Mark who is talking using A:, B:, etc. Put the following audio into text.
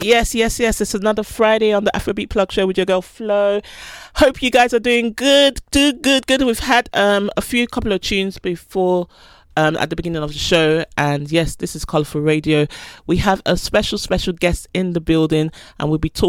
A: Yes. It's another Friday on the Afrobeat Plug Show with your girl Flo. Hope you guys are doing good. We've had a couple of tunes before at the beginning of the show, and yes, this is Colourful Radio. We have a special guest in the building, and we'll be talking